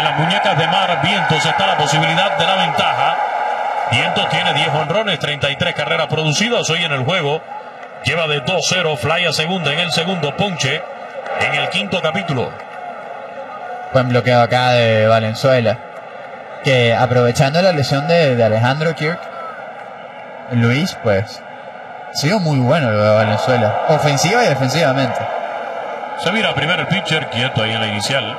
las muñecas de Mar Vientos está la posibilidad de la ventaja. Vientos tiene 10 jonrones, 33 carreras producidas hoy en el juego. Lleva de 2-0, fly a segunda en el segundo, ponche en el quinto capítulo. Buen bloqueo acá de Valenzuela, que aprovechando la lesión de Alejandro Kirk, Luis, pues ha sido muy bueno lo de Valenzuela, ofensiva y defensivamente. Se mira primero el pitcher, quieto ahí en la inicial.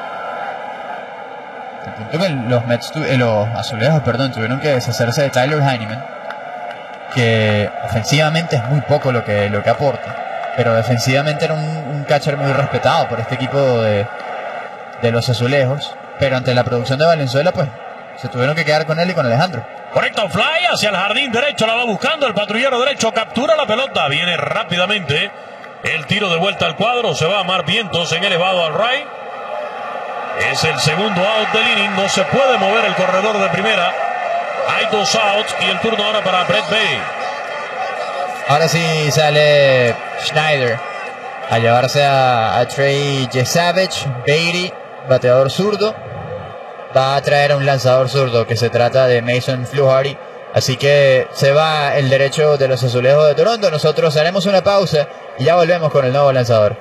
El punto que los azulejos, tuvieron que deshacerse de Tyler Heineman, que ofensivamente es muy poco lo que aporta, pero defensivamente era un catcher muy respetado por este equipo de los azulejos, pero ante la producción de Valenzuela, pues se tuvieron que quedar con él y con Alejandro. Correcto, fly hacia el jardín derecho, la va buscando el patrullero derecho, captura la pelota, viene rápidamente el tiro de vuelta al cuadro, se va a Mar Vientos en elevado al right. Es el segundo out del inning, no se puede mover el corredor de primera. Hay 2 outs y el turno ahora para Brett Baty. Ahora sí sale Schneider a llevarse a Trey Yesavage. Baty, bateador zurdo, va a traer a un lanzador zurdo que se trata de Mason Fluharty. Así que se va el derecho de los azulejos de Toronto. Nosotros haremos una pausa y ya volvemos con el nuevo lanzador.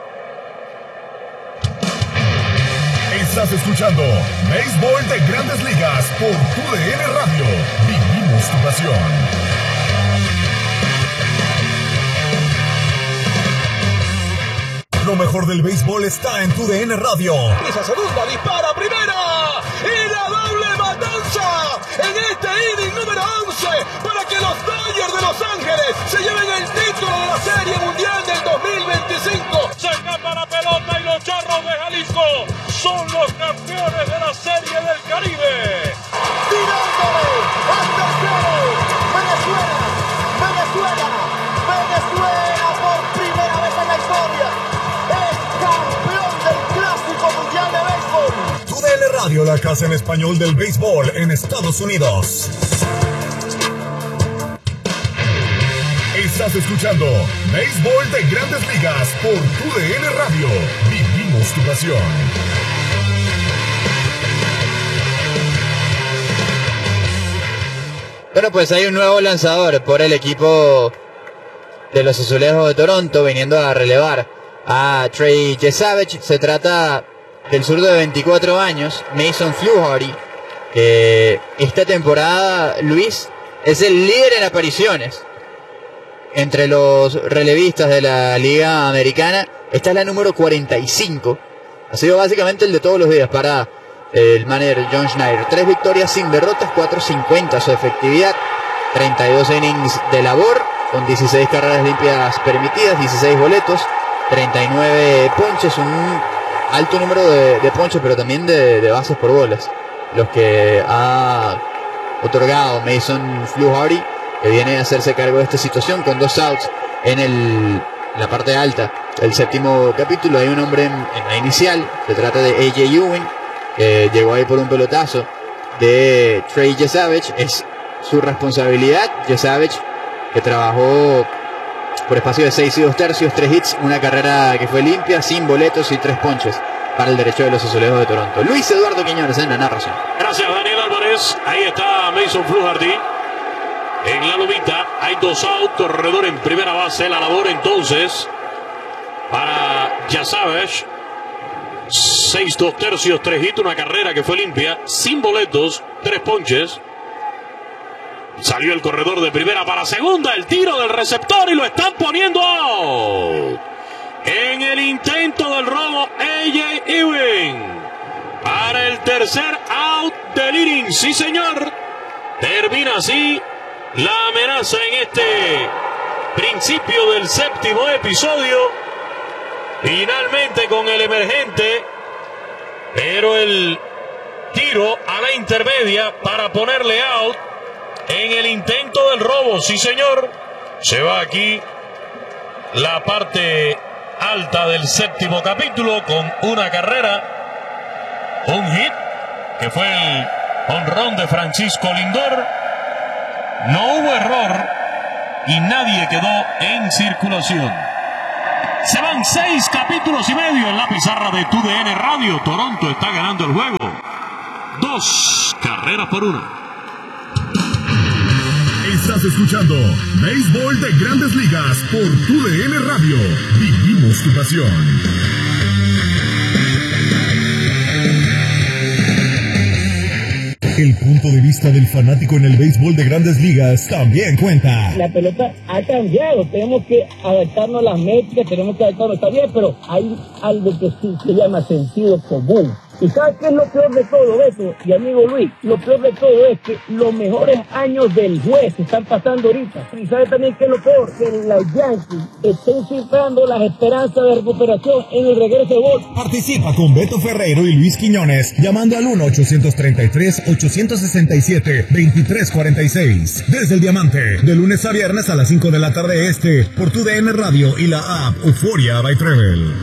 Estás escuchando Béisbol de Grandes Ligas por TUDN Radio. Vivimos tu pasión. Lo mejor del béisbol está en TUDN Radio. Esa segunda dispara primera y la doble matanza en este inning número 11 para que los Dodgers de Los Ángeles se lleven el título de la Serie Mundial del 2025. Se escapa la pelota y los Charros de Jalisco son los campeones de la Serie del Caribe. Tirándole hasta el cielo. Venezuela por primera vez en la historia es campeón del Clásico Mundial de Béisbol. TUDN Radio, la casa en español del béisbol en Estados Unidos. Estás escuchando Béisbol de Grandes Ligas por TUDN Radio. Vivimos tu pasión. Bueno, pues hay un nuevo lanzador por el equipo de los azulejos de Toronto, viniendo a relevar a Trey Yesavage. Se trata del zurdo de 24 años, Mason Fluharty, que esta temporada, Luis, es el líder en apariciones entre los relevistas de la Liga Americana. Esta es la número 45. Ha sido básicamente el de todos los días para el manager John Schneider. 3 victorias sin derrotas, 4.50 su efectividad, 32 innings de labor, con 16 carreras limpias permitidas, 16 boletos, 39 ponches, un alto número de ponches, pero también de bases por bolas, los que ha otorgado Mason Fluharty, que viene a hacerse cargo de esta situación con 2 outs en la parte alta del séptimo capítulo. Hay un hombre en la inicial, se trata de A.J. Ewing, que llegó ahí por un pelotazo de Trey Yesavage. Es su responsabilidad. Yesavage, que trabajó por espacio de 6 y 2/3, 3 hits, una carrera que fue limpia, sin boletos y 3 ponches para el derecho de los azulejos de Toronto. Luis Eduardo Quiñones en la narración. Gracias, Daniel Álvarez. Ahí está Mason Fluharty en la lomita. Hay 2 outs, corredor en primera base. La labor entonces para Yesavage. 6 2/3, 3 hits, una carrera que fue limpia, sin boletos, 3 ponches. Salió el corredor de primera para segunda, el tiro del receptor y lo están poniendo out. En el intento del robo, A.J. Ewing para el tercer out del inning. Sí, señor. Termina así la amenaza en este principio del séptimo episodio. Finalmente con el emergente, pero el tiro a la intermedia para ponerle out en el intento del robo. Sí, señor. Se va aquí la parte alta del séptimo capítulo con una carrera, un hit, que fue el jonrón de Francisco Lindor. No hubo error y nadie quedó en circulación. Se van 6 capítulos y medio en la pizarra de TUDN Radio. Toronto está ganando el juego 2 carreras por 1. Estás escuchando Béisbol de Grandes Ligas por TUDN Radio. Vivimos tu pasión. El punto de vista del fanático en el béisbol de Grandes Ligas también cuenta. La pelota ha cambiado, tenemos que adaptarnos a las métricas, tenemos que adaptarnos, está bien, pero hay algo que sí se llama sentido común. ¿Y sabes qué es lo peor de todo, Beto y amigo Luis? Lo peor de todo es que los mejores años del juez están pasando ahorita. Y sabes también qué es lo peor, que los Yankees estén cifrando las esperanzas de recuperación en el regreso de Bol. Participa con Beto Ferreiro y Luis Quiñones llamando al 1-833-867-2346. Desde el Diamante, de lunes a viernes a las 5 de la tarde este, por TUDN Radio y la app Euforia by Travel.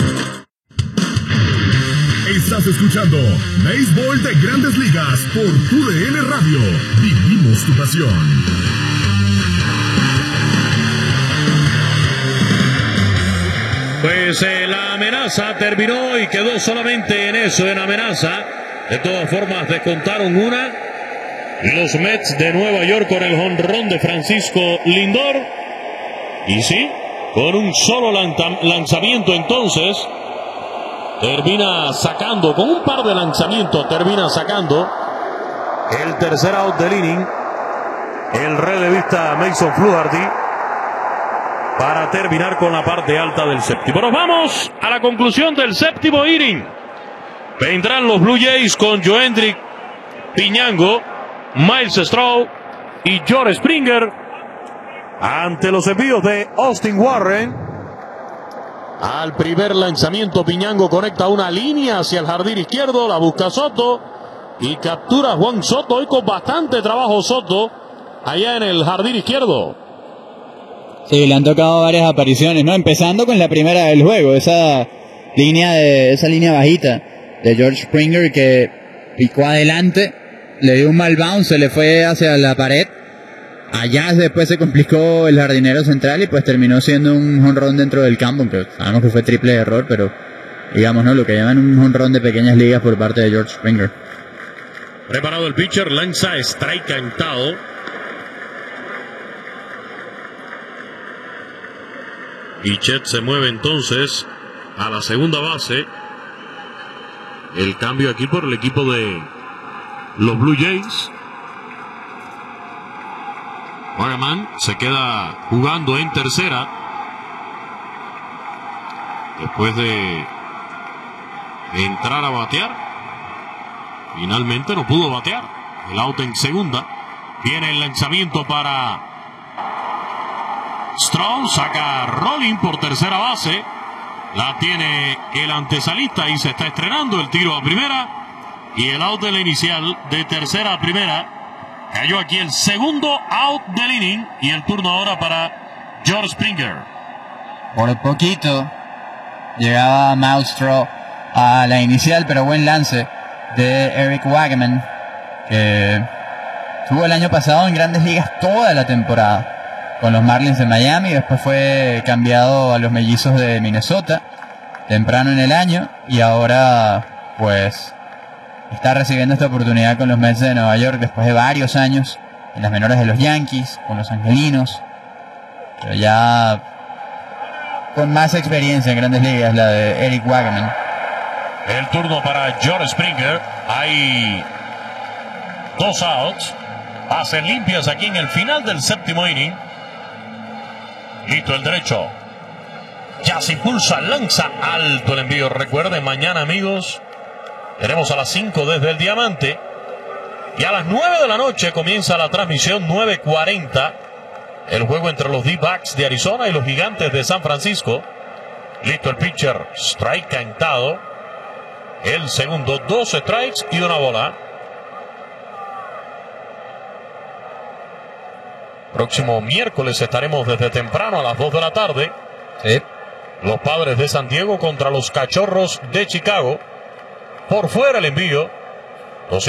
Estás escuchando Béisbol de Grandes Ligas por TUDN Radio. Vivimos tu pasión. Pues la amenaza terminó y quedó solamente en eso, en amenaza. De todas formas, descontaron una. Los Mets de Nueva York con el jonrón de Francisco Lindor. Y sí, con un solo lanzamiento entonces, termina sacando, con un par de lanzamientos, termina sacando el tercer out del inning. El relevista Mason Fluharty, para terminar con la parte alta del séptimo. Nos vamos a la conclusión del séptimo inning. Vendrán los Blue Jays con Joendrick Piñango, Miles Straw y George Springer ante los envíos de Austin Warren. Al primer lanzamiento, Piñango conecta una línea hacia el jardín izquierdo, la busca Soto y captura a Juan Soto, hoy con bastante trabajo Soto allá en el jardín izquierdo. Sí, le han tocado varias apariciones, ¿no? Empezando con la primera del juego, esa línea bajita de George Springer que picó adelante, le dio un mal bounce, se le fue hacia la pared. Allá después se complicó el jardinero central y pues terminó siendo un jonrón dentro del campo, aunque sabemos que fue triple error, pero digamos, ¿no? Lo que llaman un jonrón de pequeñas ligas por parte de George Springer. Preparado el pitcher, lanza strike cantado. Y Chet se mueve entonces a la segunda base. El cambio aquí por el equipo de los Blue Jays. Waterman se queda jugando en tercera. Después de entrar a batear. Finalmente no pudo batear. El out en segunda. Viene el lanzamiento para Strong. Saca Rolling por tercera base. La tiene el antesalista y se está estrenando el tiro a primera. Y el out de la inicial de tercera a primera. Cayó aquí el segundo out del inning y el turno ahora para George Springer. Por poquito llegaba Maustro a la inicial, pero buen lance de Eric Wagman, que tuvo el año pasado en Grandes Ligas toda la temporada con los Marlins de Miami. Después fue cambiado a los Mellizos de Minnesota temprano en el año y ahora pues está recibiendo esta oportunidad con los Mets de Nueva York después de varios años en las menores de los Yankees, con los Angelinos, pero ya con más experiencia en Grandes Ligas, la de Eric Wagman. El turno para George Springer. Hay 2 outs. Bases limpias aquí en el final del séptimo inning. Listo el derecho. Ya se impulsa, lanza alto el envío. Recuerden, mañana, amigos, tenemos a las 5 desde el Diamante. Y a las 9 de la noche comienza la transmisión, 9:40. El juego entre los D-Backs de Arizona y los Gigantes de San Francisco. Listo el pitcher. Strike cantado. El segundo, 2 strikes y una bola. Próximo miércoles estaremos desde temprano a las 2 de la tarde. Sí. Los Padres de San Diego contra los Cachorros de Chicago. Por fuera el envío.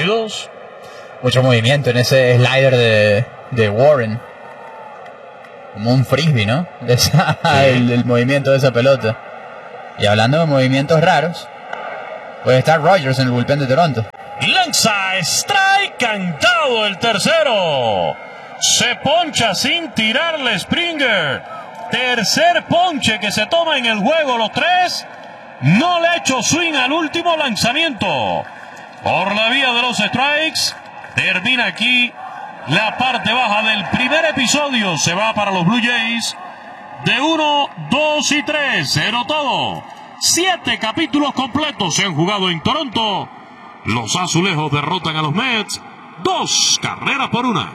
2-2. Mucho movimiento en ese slider de Warren. como un frisbee, ¿no? El movimiento de esa pelota. Y hablando de movimientos raros, puede estar Rogers en el bullpen de Toronto. Lanza strike, cantado el tercero. Se poncha sin tirarle Springer. Tercer ponche que se toma en el juego, los tres. No le ha hecho swing al último lanzamiento. Por la vía de los strikes, termina aquí la parte baja del primer episodio. Se va para los Blue Jays de 1, 2 y 3. 0 todo. 7 capítulos completos se han jugado en Toronto. Los azulejos derrotan a los Mets 2 carreras por 1.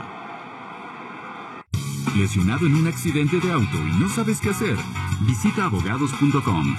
¿Lesionado en un accidente de auto y no sabes qué hacer? Visita abogados.com.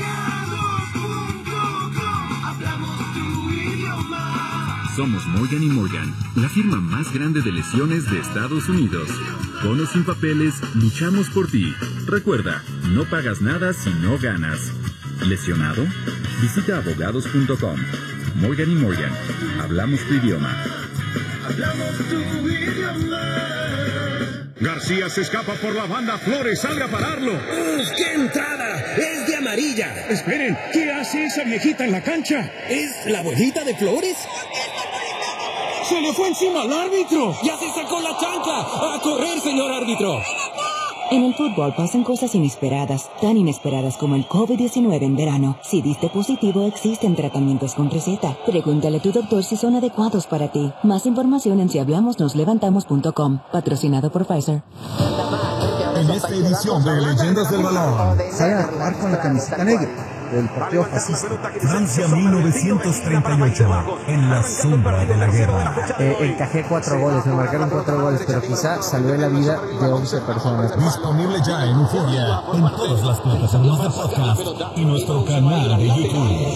Somos Morgan & Morgan, la firma más grande de lesiones de Estados Unidos. Con o sin papeles, luchamos por ti. Recuerda, no pagas nada si no ganas. ¿Lesionado? Visita abogados.com. Morgan & Morgan, hablamos tu idioma. Hablamos tu idioma. García se escapa por la banda, Flores sale a pararlo. ¡Uf, qué entrada! ¡Es de amarilla! Esperen, ¿qué hace esa viejita en la cancha? ¿Es la abuelita de Flores? ¡Se le fue encima al árbitro! ¡Ya se sacó la chancla! ¡A correr, señor árbitro! En el fútbol pasan cosas inesperadas, tan inesperadas como el COVID-19 en verano. Si diste positivo, existen tratamientos con receta. Pregúntale a tu doctor si son adecuados para ti. Más información en sihablamosnoslevantamos.com. Patrocinado por Pfizer. En esta edición de Leyendas del Balón, salen a jugar con la camiseta negra del partido fascista. Francia 1938, en la sombra de la guerra. Encajé 4 goles, me marcaron 4 goles, pero quizá salvé la vida de 11 personas. Disponible ya en Euforia, en todas las plataformas de podcast y nuestro canal de YouTube.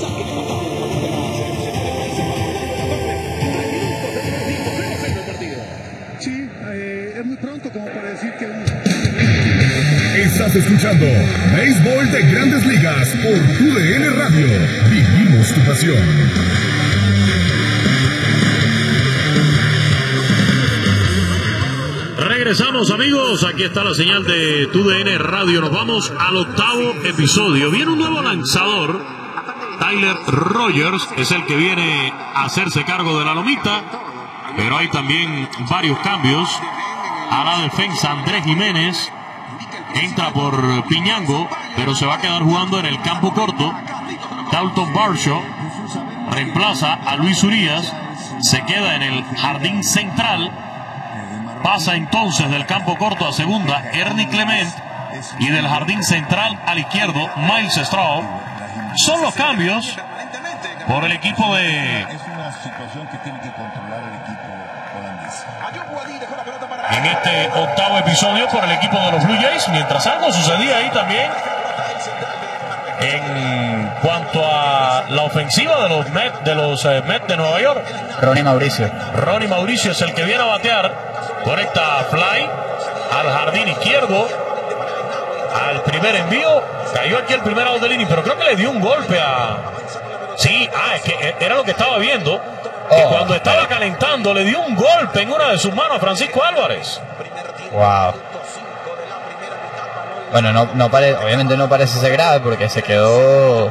Sí, es muy pronto como para decir que... Estás escuchando Béisbol de Grandes Ligas por TUDN Radio. Vivimos tu pasión. Regresamos, amigos. Aquí está la señal de TUDN Radio. Nos vamos al 8º episodio. Viene un nuevo lanzador. Tyler Rogers es el que viene a hacerse cargo de la lomita. Pero hay también varios cambios. A la defensa, Andrés Jiménez entra por Piñango, pero se va a quedar jugando en el campo corto. Dalton Varsho reemplaza a Luis Urías, se queda en el jardín central. Pasa entonces del campo corto a segunda Ernie Clement, y del jardín central al izquierdo Miles Straw. Son los cambios por el equipo de... Es una situación que tiene que controlar el equipo holandés. En este 8º episodio por el equipo de los Blue Jays, mientras algo sucedía ahí también en cuanto a la ofensiva de los Mets de Nueva York. Ronnie Mauricio es el que viene a batear. Conecta fly al jardín izquierdo, al primer envío. Cayó aquí el primer out del inning, pero creo que le dio un golpe a... Sí, es que era lo que estaba viendo. Que cuando estaba calentando le dio un golpe en una de sus manos a Francisco Álvarez. Wow. Bueno, obviamente no parece ser grave porque se quedó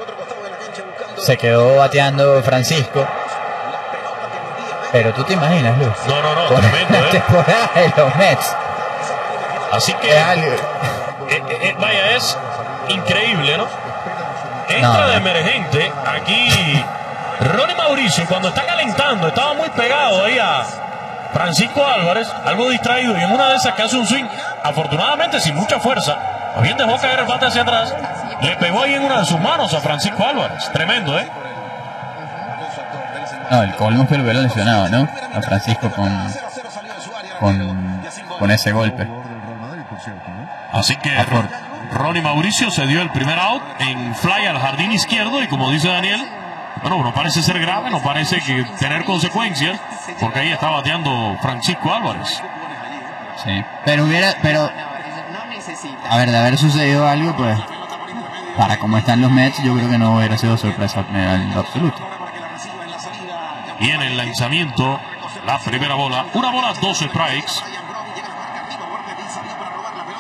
bateando Francisco. Pero tú te imaginas, Luis. No, con tremendo, la temporada de los Mets. Así que vaya, es increíble, ¿no? Entra de emergente aquí Ronnie Mauricio, cuando está calentando, estaba muy pegado ahí a Francisco Álvarez, algo distraído, y en una de esas que hace un swing, afortunadamente sin mucha fuerza, o bien dejó caer el bate hacia atrás, le pegó ahí en una de sus manos a Francisco Álvarez. Tremendo, ¿eh? No, el colmo fue el vuelo lesionado, ¿no? A Francisco con ese golpe. Así que Ronnie Mauricio se dio el primer out en fly al jardín izquierdo, y como dice Daniel, bueno, no parece ser grave, no parece que tener consecuencias, porque ahí está bateando Francisco Álvarez. Sí, pero a ver, de haber sucedido algo, pues para como están los Mets, yo creo que no hubiera sido sorpresa en lo absoluto. Y en el lanzamiento, la primera bola, una bola, 2 strikes.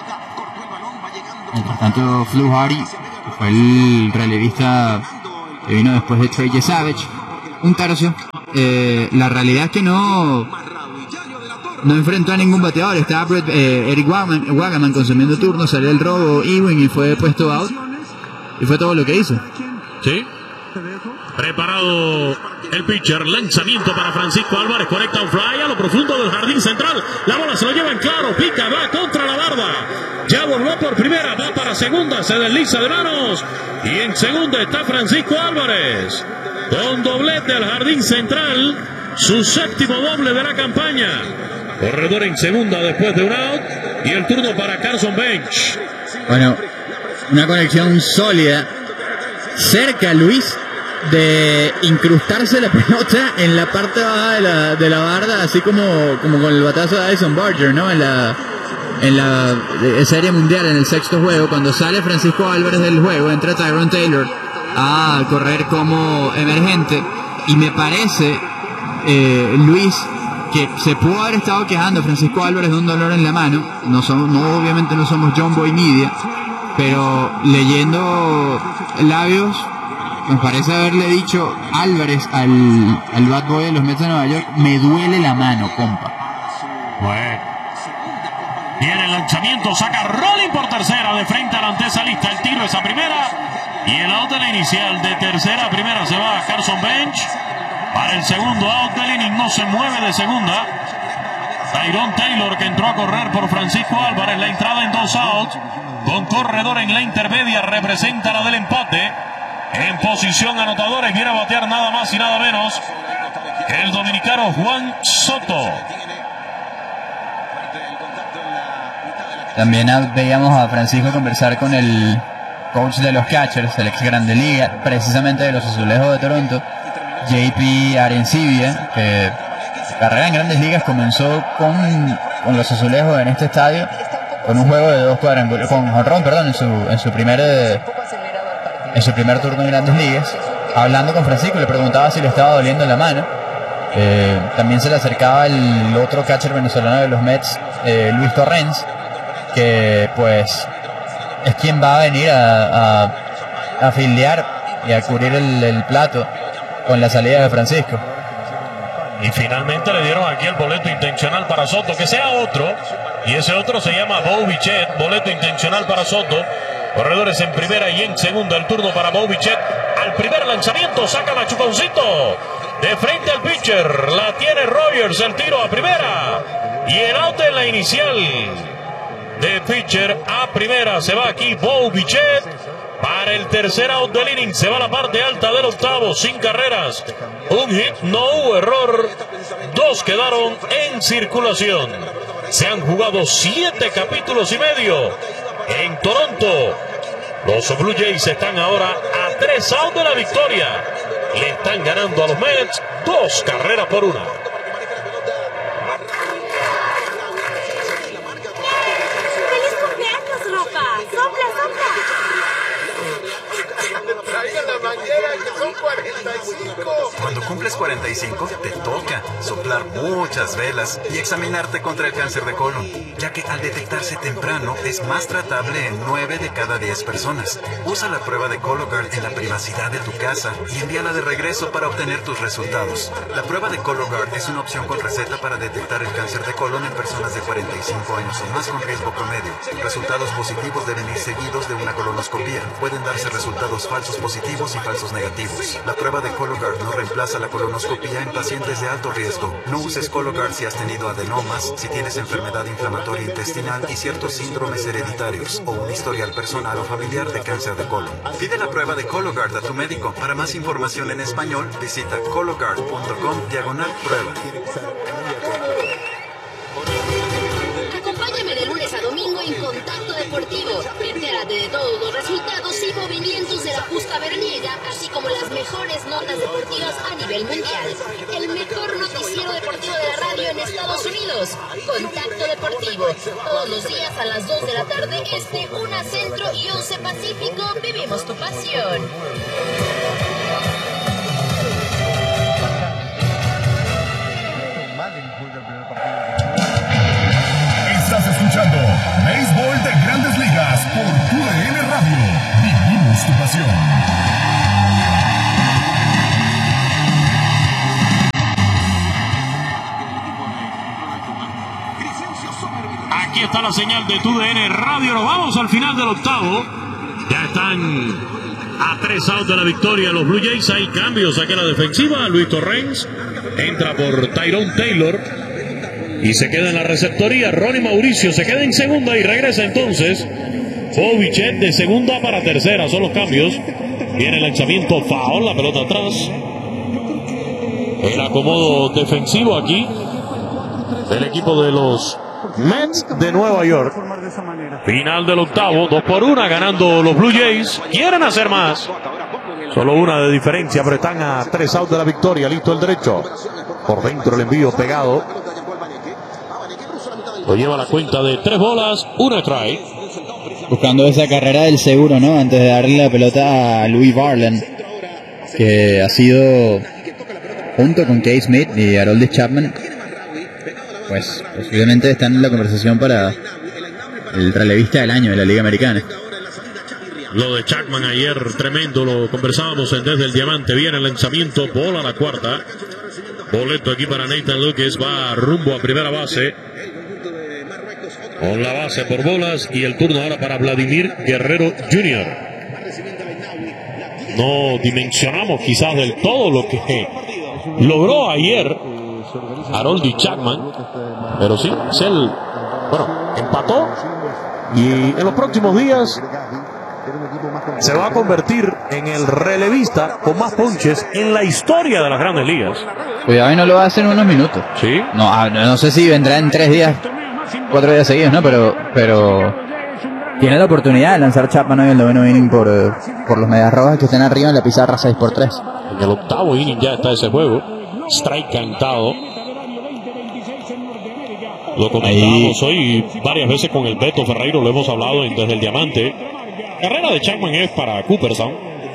Mientras tanto, Flu Hardy, que fue el relevista que vino después de Trey Savage, un tercio. La realidad es que no enfrentó a ningún bateador. Estaba Eric Wagaman consumiendo turnos, salió el robo Ewing y fue puesto out. Y fue todo lo que hizo. Sí. Preparado el pitcher, lanzamiento para Francisco Álvarez, conecta un fly a lo profundo del jardín central. La bola se lo lleva en claro, pica, va contra la barda. Ya volvió por primera, va para segunda, se desliza de manos. Y en segunda está Francisco Álvarez, con doblete al jardín central, su séptimo doble de la campaña. Corredor en segunda después de un out. Y el turno para Carson Bench. Bueno, una conexión sólida. Cerca, Luis, de incrustarse la pelota en la parte baja de la barda, así como con el batazo de Addison Barger, ¿no? En la Serie Mundial, en el sexto juego, cuando sale Francisco Álvarez del juego, entra Tyrone Taylor a correr como emergente, y me parece, Luis, que se pudo haber estado quejando Francisco Álvarez de un dolor en la mano. Obviamente no somos John Boy Media, pero leyendo labios, me parece haberle dicho Álvarez al bad boy de los Mets de Nueva York: me duele la mano, compa. Bueno. Viene el lanzamiento, saca Rolling por tercera, de frente a la antesa lista, el tiro es a primera. Y el out de la inicial de tercera a primera se va a Carson Bench. Para el segundo out del inning, no se mueve de segunda. Tyrone Taylor, que entró a correr por Francisco Álvarez. La entrada en 2 outs, con corredor en la intermedia, representa la del empate. En posición anotadora, y viene a batear nada más y nada menos que el dominicano Juan Soto. También veíamos a Francisco conversar con el coach de los catchers, el ex Grande Liga, precisamente de los Azulejos de Toronto, JP Arencibia, que su carrera en Grandes Ligas comenzó con los Azulejos en este estadio, con un juego de 2 cuadrangulares, con jonrón, perdón, en su primer turno en Grandes Ligas. Hablando con Francisco, le preguntaba si le estaba doliendo la mano. También se le acercaba el otro catcher venezolano de los Mets, Luis Torrens, que pues es quien va a venir a fildear y a cubrir el plato con la salida de Francisco. Y finalmente le dieron aquí el boleto intencional para Soto, que sea otro, y ese otro se llama Bo Bichette. Boleto intencional para Soto. Corredores en primera y en segunda, el turno para Bo Bichette. Al primer lanzamiento saca la chuponcito de frente al pitcher, la tiene Rogers, el tiro a primera y el out en la inicial de pitcher a primera. Se va aquí Bo Bichette para el tercer out del inning. Se va a la parte alta del octavo, sin carreras, un hit, no hubo error, 2 quedaron en circulación. Se han jugado 7 capítulos y medio en Toronto. Los Blue Jays están ahora a 3 outs de la victoria. Le están ganando a los Mets 2 carreras por 1. ¡Feliz cumpleaños, Rafa! ¡Sopla, sopla! Traigan la manguera, que son 45. Cuando cumples 45, te toca soplar muchas velas y examinarte contra el cáncer de colon, ya que al detectarse temprano es más tratable en 9 de cada 10 personas. Usa la prueba de Cologuard en la privacidad de tu casa y envíala de regreso para obtener tus resultados. La prueba de Cologuard es una opción con receta para detectar el cáncer de colon en personas de 45 años o más con riesgo promedio. Resultados positivos deben ir seguidos de una colonoscopia. Pueden darse resultados falsos positivos y falsos negativos. La prueba de Cologuard no reemplaza la colonoscopia en pacientes de alto riesgo. No uses Cologuard si has tenido adenomas, si tienes enfermedad inflamatoria intestinal y ciertos síndromes hereditarios o un historial personal o familiar de cáncer de colon. Pide la prueba de Cologuard a tu médico. Para más información en español, visita cologuard.com/prueba. Acompáñame de lunes a domingo en Contacto Deportivo. Entérate de todos los resultados y movimientos de la justa veraniega, así como las mejores notas deportivas a nivel mundial. El mejor noticiero deportivo de la radio en Estados Unidos. Contacto Deportivo. Todos los días a las 2 de la tarde este, 1 Centro y 11 Pacífico. Vivimos tu pasión. Estás escuchando Béisbol de Grandes Ligas por TUDN Radio. Vivimos tu pasión. Aquí está la señal de TUDN Radio. Nos vamos al final del octavo. Ya están a 3 outs de la victoria los Blue Jays. Hay cambios aquí en la defensiva. Luis Torrens entra por Tyrone Taylor y se queda en la receptoría. Ronnie Mauricio se queda en segunda y regresa entonces Bo Bichette de segunda para tercera. Son los cambios. Viene el lanzamiento foul, la pelota atrás. El acomodo defensivo aquí del equipo de los Mets de Nueva York. Final del octavo, 2-1 ganando los Blue Jays. Quieren hacer más. Solo una de diferencia, pero están a 3 outs de la victoria. Listo el derecho. Por dentro el envío pegado. Lo lleva la cuenta de 3 bolas, 1 strike. Buscando esa carrera del seguro, ¿no? Antes de darle la pelota a Louis Varland, que ha sido, junto con Kay Smith y Aroldis Chapman, pues posiblemente están en la conversación para el relevista del año de la Liga Americana. Lo de Chapman ayer tremendo, lo conversábamos desde el diamante. Viene el lanzamiento, bola a la cuarta. Boleto aquí para Nathan Lukes, va rumbo a primera base. Con la base por bolas y el turno ahora para Vladimir Guerrero Jr. No dimensionamos quizás del todo lo que logró ayer Aroldis Chapman, pero sí, es el, bueno, empató y en los próximos días se va a convertir en el relevista con más ponches en la historia de las Grandes Ligas. Cuidado y no lo va a hacer en unos minutos. Sí. No sé si vendrá en 3 días, 4 días seguidos, ¿no? Pero tiene la oportunidad de lanzar Chapman hoy en el 9º inning por los Medias Rojas, que están arriba en la pizarra 6-3. En el 8º inning ya está ese juego. Strike cantado. Lo comentábamos hoy varias veces con el Beto Ferreiro, lo hemos hablado desde el diamante. La carrera de Chapman es para Cooperstown.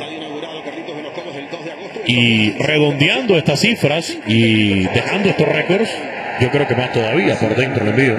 Y redondeando estas cifras y dejando estos récords, yo creo que más todavía por dentro el envío.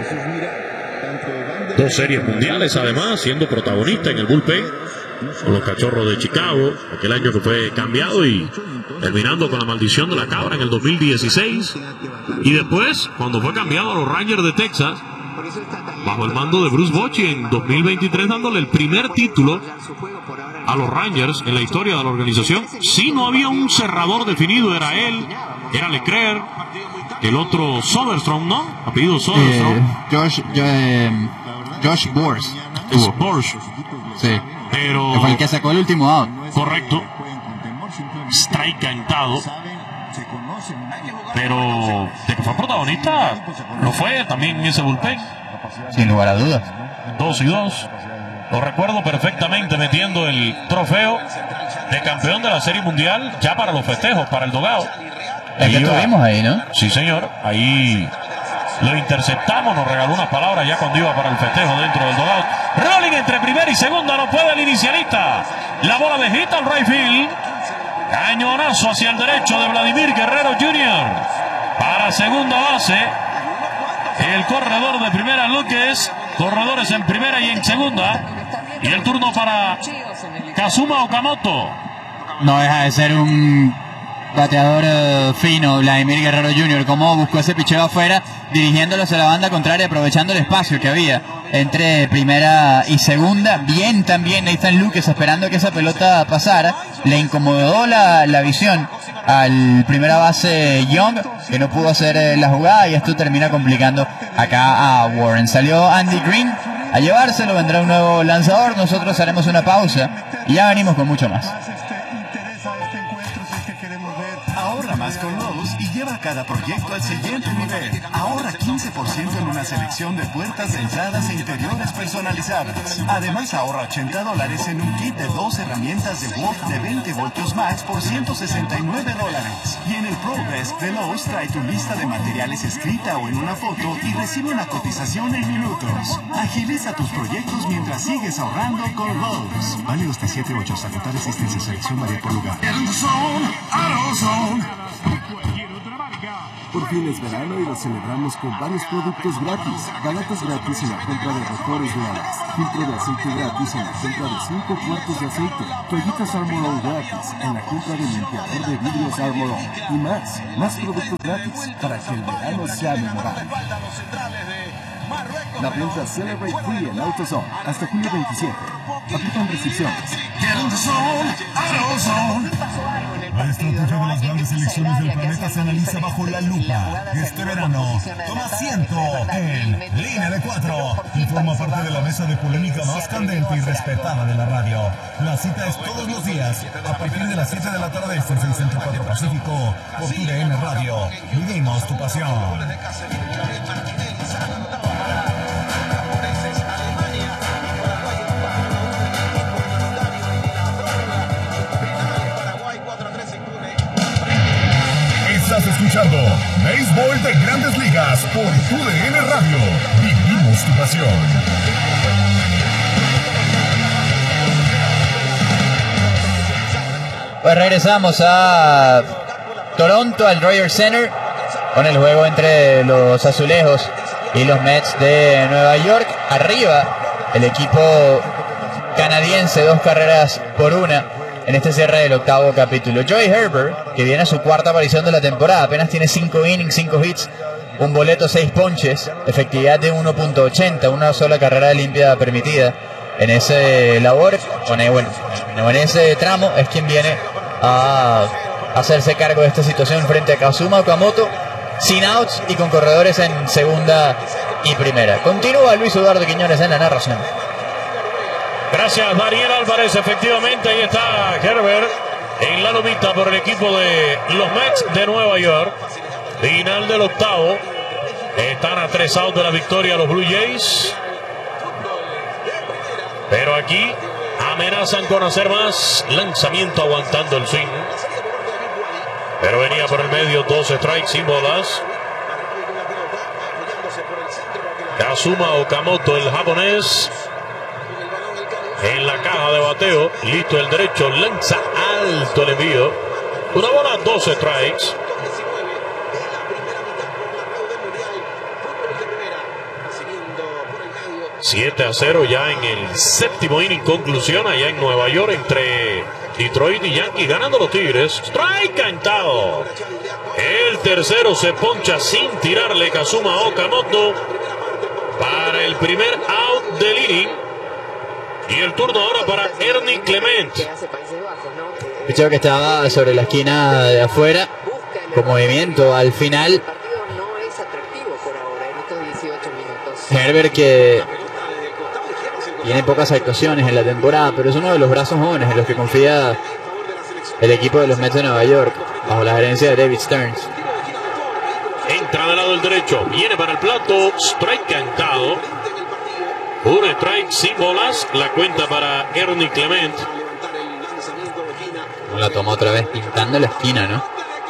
2 series mundiales además, siendo protagonista en el bullpen con los Cachorros de Chicago, aquel año que fue cambiado y terminando con la maldición de la cabra en el 2016. Y después, cuando fue cambiado a los Rangers de Texas, bajo el mando de Bruce Bochy en 2023, dándole el primer título a los Rangers en la historia de la organización. Sí, no había un cerrador definido, era él, era Leclerc, el otro Soderstrom, ¿no? Apellido Soderstrom. Josh Bors. Bors. Sí. Pero fue el que sacó el último out. Correcto. Strike cantado. Pero de que fue protagonista, lo fue también en ese bullpen. Sin lugar a dudas. 2-2. Lo recuerdo perfectamente metiendo el trofeo de campeón de la Serie Mundial ya para los festejos, para el dogado. El que tuvimos ahí, ¿no? Sí, señor. Ahí lo interceptamos, nos regaló unas palabras ya cuando iba para el festejo dentro del dogado. Rolling entre primera y segunda, no puede el inicialista. La bola de hit al right field. Cañonazo hacia el derecho de Vladimir Guerrero Jr. Para segunda base. El corredor de primera, Lukes. Corredores en primera y en segunda. Y el turno para Kazuma Okamoto. No deja de ser un bateador fino, Vladimir Guerrero Jr. Como buscó ese picheo afuera, dirigiéndolo hacia la banda contraria, aprovechando el espacio que había entre primera y segunda. Bien también Nathan Lukes esperando que esa pelota pasara. Le incomodó la visión al primera base Young, que no pudo hacer la jugada, y esto termina complicando acá a Warren. Salió Andy Green a llevárselo, vendrá un nuevo lanzador. Nosotros haremos una pausa y ya venimos con mucho más. Ahorra más con Lowe's y lleva cada proyecto al siguiente nivel. Ahorra 15% en una selección de puertas de entradas e interiores personalizadas. Además, ahorra $80 en un kit de 2 herramientas de Wolf de 20 voltios max por $169. Y en el Progress de Lowe's trae tu lista de materiales escrita o en una foto y recibe una cotización en minutos. Agiliza tus proyectos mientras sigues ahorrando con Lowe's. Válido hasta 7-8. Saludar existencia. Selección varía por lugar. Por fin es verano y lo celebramos con varios productos gratis. Balatas gratis en la compra de mejores de alas. Filtro de aceite gratis en la compra de 5 cuartos de aceite. Toallitas Armor gratis en la compra de limpiador de vidrios Armor. Y más productos gratis para que el verano sea memorable. La venta Celebrate Free en AutoZone hasta julio 27. Aplican restricciones. La estrategia de las grandes selecciones del planeta se analiza bajo la lupa. Este verano, toma asiento en Línea de 4 y forma parte de la mesa de polémica más candente y respetada de la radio. La cita es todos los días, a partir de las 7 de la tarde, este 6 Centro 4 Pacífico, por TUDN Radio. Vivimos tu pasión. Estás escuchando Béisbol de Grandes Ligas por TUDN Radio. Vivimos tu pasión. Pues regresamos a Toronto, al Rogers Center, con el juego entre los Azulejos y los Mets de Nueva York. Arriba el equipo canadiense, 2-1 en este cierre del octavo capítulo. Joey Herbert, que viene a su cuarta aparición de la temporada, apenas tiene 5 innings, 5 hits, un boleto, 6 ponches, efectividad de 1.80, una sola carrera limpia permitida en ese labor. En ese tramo es quien viene a hacerse cargo de esta situación frente a Kazuma Okamoto, sin outs y con corredores en segunda y primera. Continúa Luis Eduardo Quiñones en la narración. Gracias, Daniel Álvarez. Efectivamente, ahí está Herbert en la lomita por el equipo de los Mets de Nueva York. Final del octavo. Están a 3 outs de la victoria los Blue Jays. Pero aquí amenazan con hacer más. Lanzamiento aguantando el swing. Pero venía por el medio, 2 strikes sin bolas. Kazuma Okamoto, el japonés, en la caja de bateo, listo el derecho, lanza alto el envío. Una bola, 2 strikes. $7-0 ya en el séptimo inning, conclusión allá en Nueva York entre Detroit y Yankees, ganando los Tigres. Strike cantado. El tercero se poncha sin tirarle Kazuma Okamoto para el primer out del inning. Y el turno ahora para Ernie Clement. Picheo que estaba sobre la esquina de afuera, con movimiento al final. Herbert, que tiene pocas actuaciones en la temporada, pero es uno de los brazos jóvenes en los que confía el equipo de los Mets de Nueva York, bajo la gerencia de David Stearns. Entra del lado del derecho, viene para el plato, strike cantado. Un strike sin bolas, la cuenta para Ernie Clement. La toma otra vez pintando la esquina, ¿no?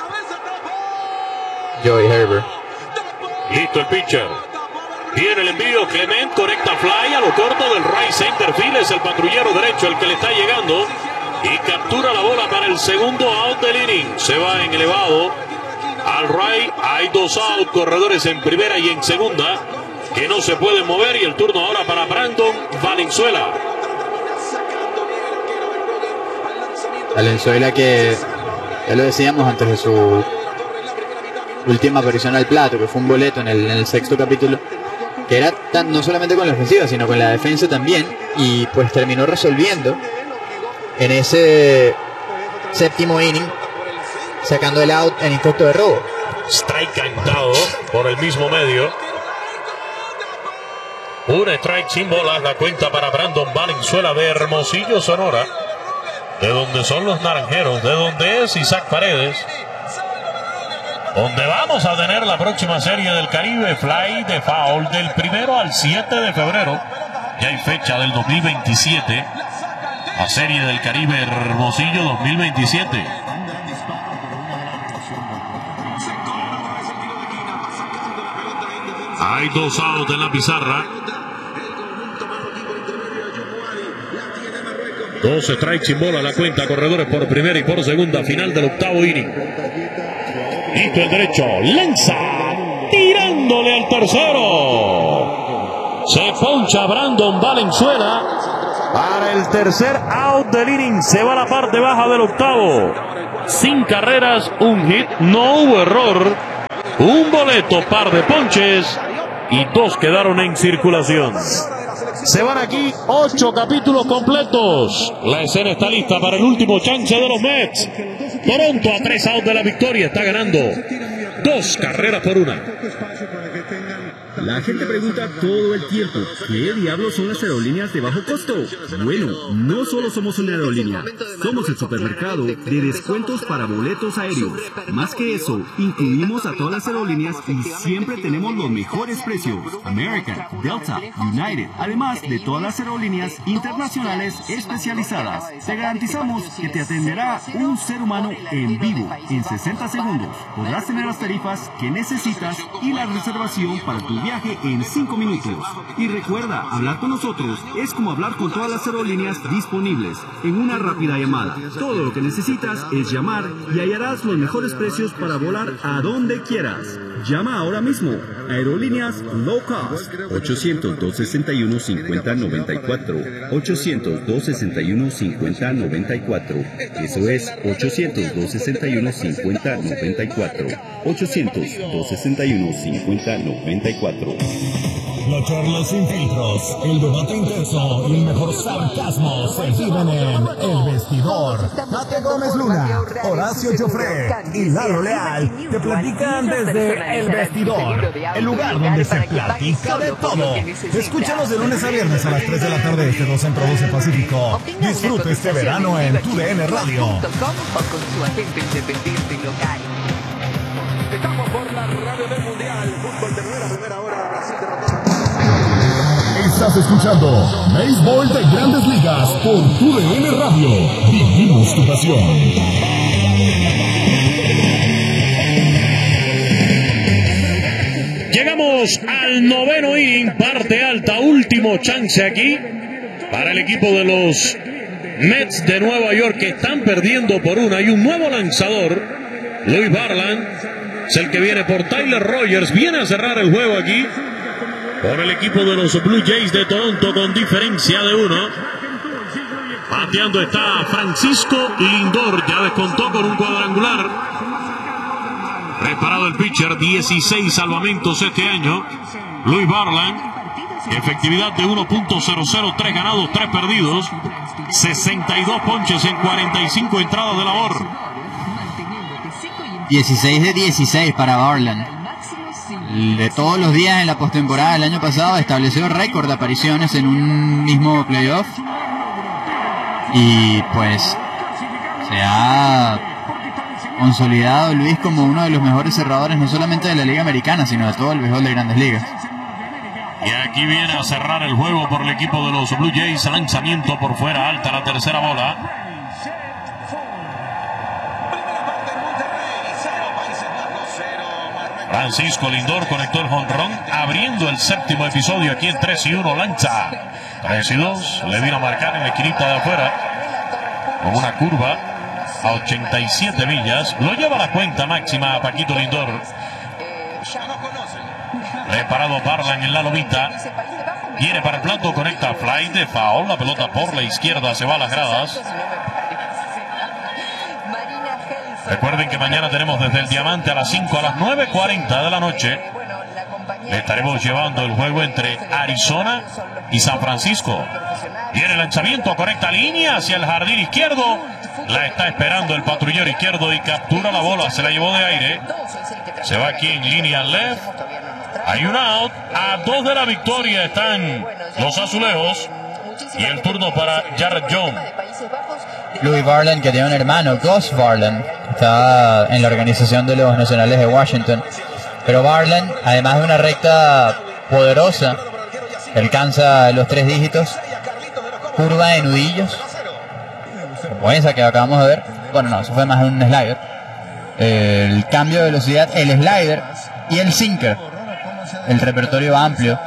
Joey Herbert. Listo el pitcher. Viene el envío, Clement conecta fly a lo corto del right center field. Es el patrullero derecho el que le está llegando y captura la bola para el segundo out del inning. Se va en elevado al right. Hay 2 out, corredores en primera y en segunda que no se pueden mover, y el turno ahora para Brandon Valenzuela. Valenzuela, que ya lo decíamos antes de su última aparición al plato, que fue un boleto en el sexto capítulo, que era no solamente con la ofensiva sino con la defensa también, y pues terminó resolviendo en ese séptimo inning, sacando el out en intento de robo. Strike cantado por el mismo medio. Un strike sin bolas, la cuenta para Brandon Valenzuela de Hermosillo, Sonora, de donde son los naranjeros, de donde es Isaac Paredes, donde vamos a tener la próxima serie del Caribe Fly de Foul del 1 al 7 de febrero. Ya hay fecha del 2027, la serie del Caribe Hermosillo 2027. Hay 2 outs en la pizarra. 2 strikes sin bola, la cuenta, corredores por primera y por segunda, final del octavo inning. Listo el derecho. Lanza. Tirándole al tercero. Se poncha Brandon Valenzuela. Para el tercer out del inning. Se va a la parte baja del octavo. Sin carreras, un hit. No hubo error. Un boleto, par de ponches. Y 2 quedaron en circulación. Se van aquí 8 capítulos completos. La escena está lista para el último chance de los Mets. Toronto a 3 outs de la victoria. Está ganando 2 carreras por 1. La gente pregunta todo el tiempo, ¿qué diablos son las aerolíneas de bajo costo? Bueno, no solo somos una aerolínea, somos el supermercado de descuentos para boletos aéreos. Más que eso, incluimos a todas las aerolíneas y siempre tenemos los mejores precios. American, Delta, United, además de todas las aerolíneas internacionales especializadas. Te garantizamos que te atenderá un ser humano en vivo en 60 segundos. Podrás tener las tarifas que necesitas y la reservación para tu viaje en 5 minutos. Y recuerda, hablar con nosotros es como hablar con todas las aerolíneas disponibles en una rápida llamada. Todo lo que necesitas es llamar y hallarás los mejores precios para volar a donde quieras. Llama ahora mismo. Aerolíneas Low Cost. 800-261-5094. 800-261-5094. Eso es 800-261-5094. 800-261-5094. La charla sin filtros, el debate intenso y el mejor sarcasmo se viven en El Vestidor. Tate Gómez Luna, Horacio Joffre y Lalo Leal te platican desde El Vestidor, el lugar donde se platica de todo. Escúchanos de lunes a viernes a las 3 de la tarde este 2 Centro 12 Pacífico. Disfruta este verano en TUDN Radio. O con su agente independiente local. Estamos por la radio del Mundial. Fútbol terminó la primera hora. Brasil derrotó. Estás escuchando Béisbol de Grandes Ligas por TUDN Radio. Vivimos tu pasión. Llegamos al noveno inning, parte alta, último chance aquí para el equipo de los Mets de Nueva York, que están perdiendo por 1. Hay un nuevo lanzador, Louis Varland, es el que viene por Tyler Rogers, viene a cerrar el juego aquí por el equipo de los Blue Jays de Toronto con diferencia de 1. Bateando está Francisco Lindor, ya descontó con un cuadrangular. Preparado el pitcher, 16 salvamentos este año. Louis Varland, efectividad de 1.00, 3 ganados, 3 perdidos, 62 ponches en 45 entradas de labor. 16 de 16 para Varland. De todos los días en la postemporada del año pasado estableció récord de apariciones en un mismo playoff. Y pues se ha consolidado Luis como uno de los mejores cerradores no solamente de la Liga Americana, sino de todo el béisbol de Grandes Ligas. Y aquí viene a cerrar el juego por el equipo de los Blue Jays. Lanzamiento por fuera, alta la tercera bola. Francisco Lindor conectó el jonrón, abriendo el séptimo episodio aquí en 3-1. Lanza 3-2, le vino a marcar en la esquinita de afuera con una curva a 87 millas. Lo lleva a la cuenta máxima a Paquito Lindor. Preparado Varland en la lomita. Viene para el plato, conecta fly de foul. La pelota por la izquierda se va a las gradas. Recuerden que mañana tenemos desde el Diamante a las 5 a las 9:40 de la noche. Le estaremos llevando el juego entre Arizona y San Francisco. Viene el lanzamiento, correcta línea hacia el jardín izquierdo. La está esperando el patrullero izquierdo y captura la bola. Se la llevó de aire. Se va aquí en línea left. Hay un out. A 2 de la victoria están los azulejos. Y el turno para Jared Jones. Louis Varland, que tiene un hermano, Gus Varland, está en la organización de los Nacionales de Washington. Pero Varland, además de una recta poderosa, alcanza los 3 dígitos, curva de nudillos, como esa que acabamos de ver. Bueno, no, eso fue más un slider. El cambio de velocidad, el slider y el sinker. El repertorio amplio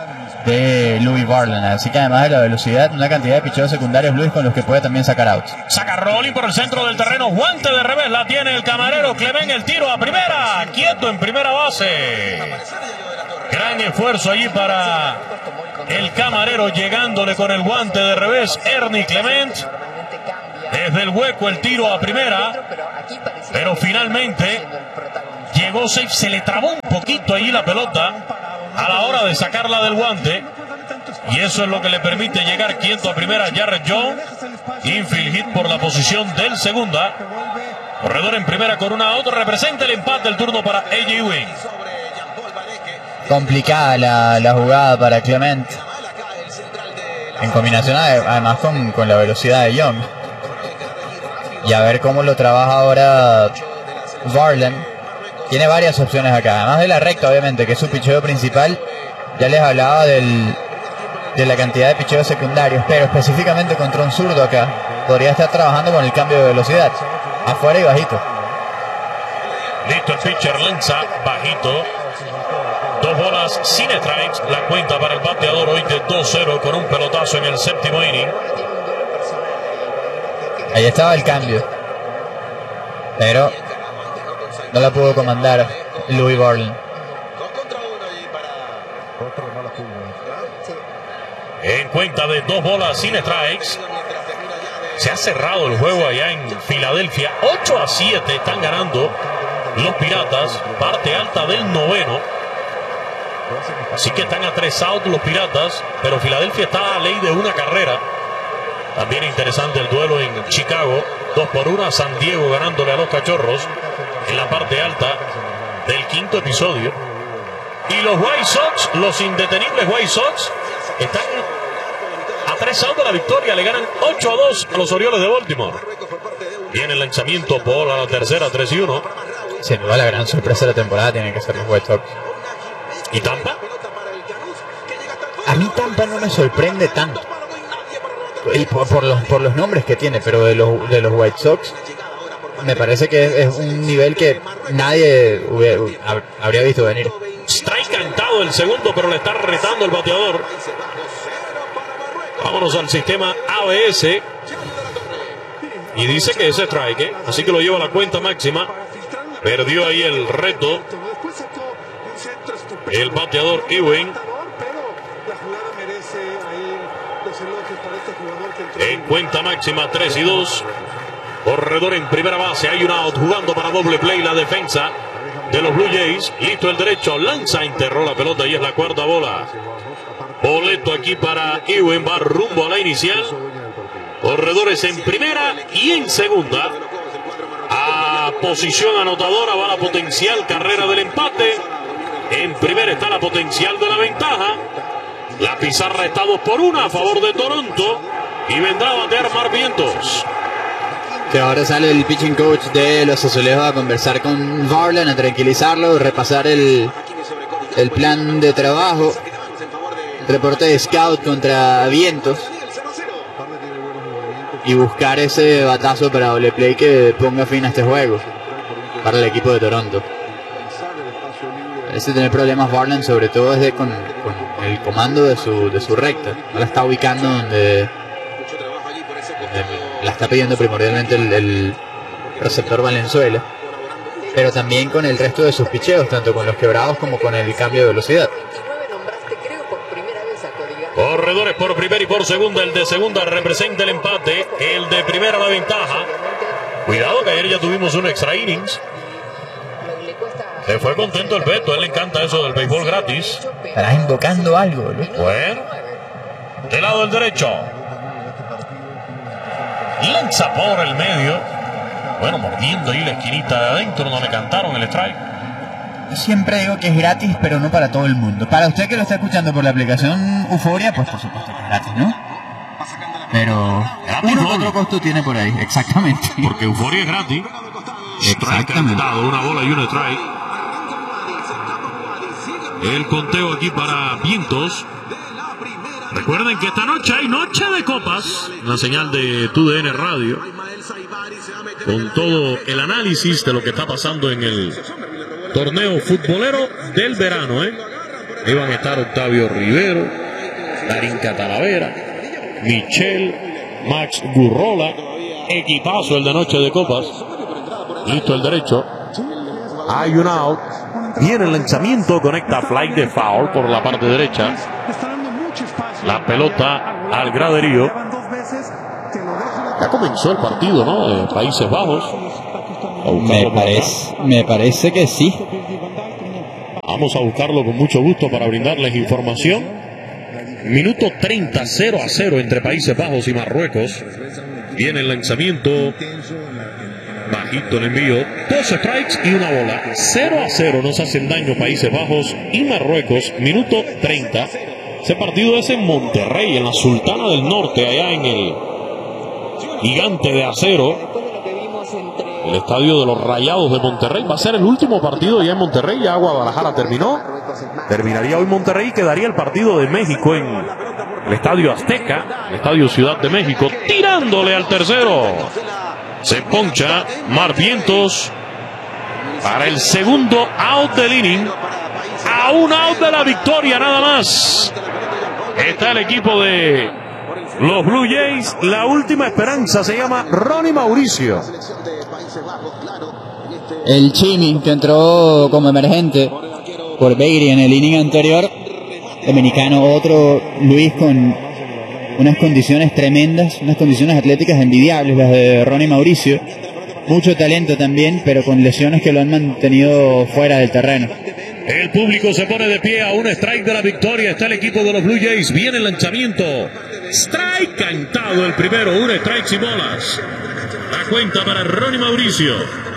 de Louis Varland. Así que además de la velocidad, una cantidad de picheos secundarios, Luis, con los que puede también sacar outs. Saca rolling por el centro del terreno, guante de revés, la tiene el camarero Clement, el tiro a primera, quieto en primera base. Gran esfuerzo allí para el camarero, llegándole con el guante de revés Ernie Clement. Desde el hueco el tiro a primera, pero finalmente llegó safe, se le trabó un poquito allí la pelota a la hora de sacarla del guante, y eso es lo que le permite llegar quieto a primera Jarrett Jones. Infield hit por la posición del segunda. Corredor en primera con una out, representa el empate, el turno para A.J. Ewing. Complicada la jugada para Clement, en combinación además con la velocidad de Young. Y a ver cómo lo trabaja ahora Varland. Tiene varias opciones acá, además de la recta, obviamente, que es su picheo principal. Ya les hablaba de la cantidad de picheos secundarios, pero específicamente contra un zurdo acá podría estar trabajando con el cambio de velocidad, afuera y bajito. Listo el pitcher, lanza bajito. 2 bolas sin strikes, la cuenta para el bateador hoy de 2-0 con un pelotazo en el séptimo inning. Ahí estaba el cambio, pero no la pudo comandar Louis Varland. En cuenta de 2 bolas sin strikes, se ha cerrado el juego allá en Filadelfia. 8-7 están ganando los Piratas, parte alta del noveno. Así que están a 3 outs los Piratas, pero Filadelfia está a ley de una carrera. También interesante el duelo en Chicago, 2-1, San Diego ganándole a los Cachorros en la parte alta del quinto episodio. Y los White Sox, los indetenibles White Sox, están a 3 outs de la victoria, le ganan 8-2 a los Orioles de Baltimore. Viene el lanzamiento por a la tercera, 3-1. Sin duda la gran sorpresa de la temporada tienen que ser los White Sox. ¿Y Tampa? A mí Tampa no me sorprende tanto. Y por los nombres que tiene, pero de los White Sox me parece que es un nivel que nadie habría visto venir. Strike cantado el segundo, pero le está retando el bateador. Vámonos al sistema ABS. Y dice que es strike, así que lo lleva a la cuenta máxima. Perdió ahí el reto el bateador Ewing. En cuenta máxima, 3-2. Corredor en primera base, hay un out, jugando para doble play la defensa de los Blue Jays. Listo el derecho, lanza, enterró la pelota y es la cuarta bola. Boleto aquí para Ewing, va rumbo a la inicial. Corredores en primera y en segunda. A posición anotadora va la potencial carrera del empate. En primera está la potencial de la ventaja. La pizarra está 2-1 a favor de Toronto. Y vendrá a batear Mark Vientos. Que ahora sale el pitching coach de los Azulejos a conversar con Varland, a tranquilizarlo, repasar el plan de trabajo, reporte de scout contra Vientos y buscar ese batazo para doble play que ponga fin a este juego para el equipo de Toronto. Parece tener problemas Varland, sobre todo desde con el comando de su recta. No la está ubicando donde la está pidiendo primordialmente el receptor Valenzuela, pero también con el resto de sus picheos, tanto con los quebrados como con el cambio de velocidad. Corredores por primera y por segunda. El de segunda representa el empate, el de primera la ventaja. Cuidado que ayer ya tuvimos un extra innings. Se fue contento el Beto, a él le encanta eso del béisbol gratis. Estarás invocando algo, ¿no? Bueno, del lado del derecho, lanza por el medio. Bueno, mordiendo ahí la esquinita de adentro donde cantaron el strike. Yo siempre digo que es gratis, pero no para todo el mundo. Para usted que lo está escuchando por la aplicación Euforia, pues por supuesto que es gratis, ¿no? Pero uno otro costo tiene por ahí, exactamente. Porque Euforia es gratis. Strike cantado, una bola y un strike. El conteo aquí para Vientos. Recuerden que esta noche hay Noche de Copas, la señal de TUDN Radio, con todo el análisis de lo que está pasando en el torneo futbolero del verano. Ahí van a estar Octavio Rivero, Darinka Talavera, Michel, Max Gurrola. Equipazo el de noche de copas. Listo el derecho. Hay un out. Viene el lanzamiento. Conecta fly de foul por la parte derecha. La pelota al graderío. Ya comenzó el partido, ¿no? De Países Bajos. Me parece que sí. Vamos a buscarlo con mucho gusto para brindarles información. Minuto 30, 0-0 entre Países Bajos y Marruecos. Viene el lanzamiento. Bajito el envío. 2 strikes y una bola. 0-0 nos hacen daño Países Bajos y Marruecos. Minuto 30. Ese partido es en Monterrey, en la Sultana del Norte, allá en el Gigante de Acero. El estadio de los Rayados de Monterrey. Va a ser el último partido ya en Monterrey. Ya Guadalajara terminó. Terminaría hoy Monterrey y quedaría el partido de México en el Estadio Azteca, el Estadio Ciudad de México, tirándole al tercero. Se poncha Mar Vientos para el segundo out del inning. A un out de la victoria nada más. Está el equipo de los Blue Jays. La última esperanza se llama Ronnie Mauricio. El Chimi, que entró como emergente por Beiri en el inning anterior. Dominicano, otro Luis con unas condiciones tremendas, unas condiciones atléticas envidiables, las de Ronnie Mauricio. Mucho talento también, pero con lesiones que lo han mantenido fuera del terreno. El público se pone de pie a un strike de la victoria. Está el equipo de los Blue Jays. Viene el lanzamiento. Strike cantado el primero. Un strike sin bolas. La cuenta para Ronnie Mauricio.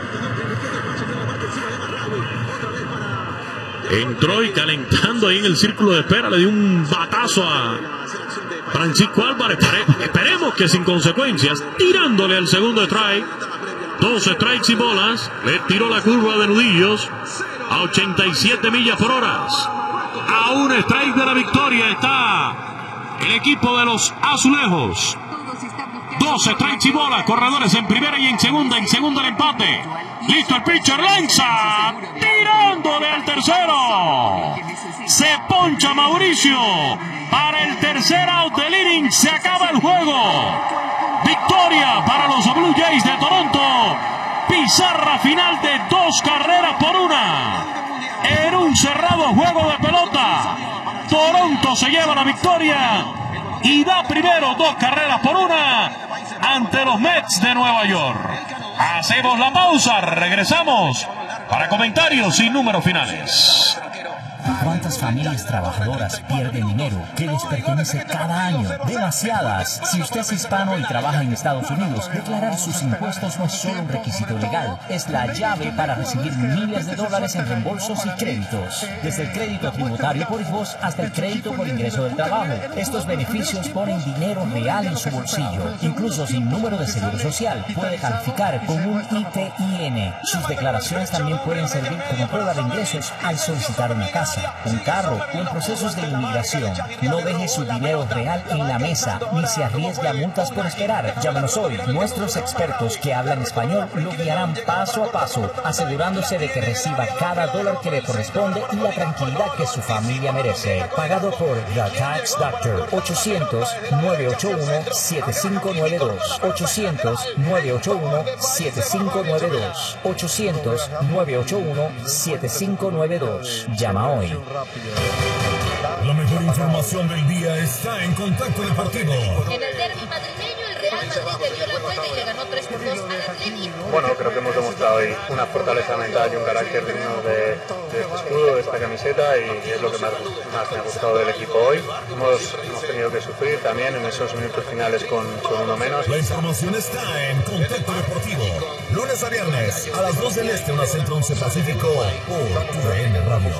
Entró y calentando ahí en el círculo de espera. Le dio un batazo a Francisco Álvarez. Esperemos que sin consecuencias. Tirándole al segundo strike. 2 strikes y bolas. Le tiró la curva de nudillos a 87 millas por hora. A un strike de la victoria está el equipo de los azulejos. 2 strikes y bolas. Corredores en primera y en segunda. En segunda el empate. Listo el pitcher. Lanza. Tirándole al tercero. Se poncha Mauricio. Para el tercer out del inning. Se acaba el juego. Victoria para los Blue Jays de Toronto. Pizarra final de 2 carreras por 1. En un cerrado juego de pelota. Toronto se lleva la victoria y da primero 2 carreras por 1 ante los Mets de Nueva York. Hacemos la pausa, regresamos para comentarios y números finales. ¿Cuántas familias trabajadoras pierden dinero que les pertenece cada año? Demasiadas. Si usted es hispano y trabaja en Estados Unidos, declarar sus impuestos no es solo un requisito legal, es la llave para recibir miles de dólares en reembolsos y créditos. Desde el crédito tributario por hijos hasta el crédito por ingreso del trabajo. Estos beneficios ponen dinero real en su bolsillo. Incluso sin número de seguro social, puede calificar con un ITIN. Sus declaraciones también pueden servir como prueba de ingresos al solicitar una casa, un carro o en procesos de inmigración. No deje su dinero real en la mesa ni se arriesgue a multas por esperar. Llámenos hoy. Nuestros expertos que hablan español lo guiarán paso a paso, asegurándose de que reciba cada dólar que le corresponde y la tranquilidad que su familia merece. Pagado por The Tax Doctor. 800-981-7592. 800-981-7592. 800-981-7592. Llama hoy. La mejor información del día está en Contacto Deportivo. En el derbi madrileño, el Real Madrid le dio la vuelta y le ganó 3-2 al Atlético. Bueno, creo que hemos demostrado hoy una fortaleza mental y un carácter digno de este escudo, de esta camiseta, y es lo que más me ha gustado del equipo hoy. Hemos tenido que sufrir también en esos minutos finales con uno menos. La información está en Contacto Deportivo. Lunes a viernes a las 2 del Este, 1 Centro, 11 Pacífico, por TUDN Radio.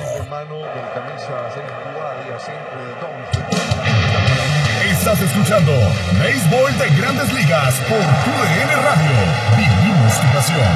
Estás escuchando Béisbol de Grandes Ligas por TUDN Radio. Vivimos tu pasión.